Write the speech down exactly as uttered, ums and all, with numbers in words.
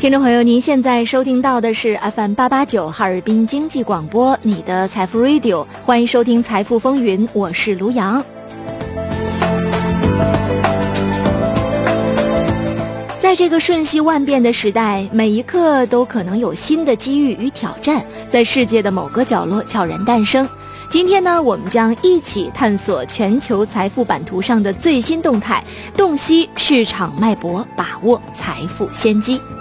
听众朋友，您现在收听到的是 F M 八八九哈尔滨经济广播，你的财富 Radio， 欢迎收听财富风云，我是卢阳。在这个瞬息万变的时代，每一刻都可能有新的机遇与挑战，在世界的某个角落悄然诞生。今天呢，我们将一起探索全球财富版图上的最新动态，洞悉市场脉搏，把握财富先机。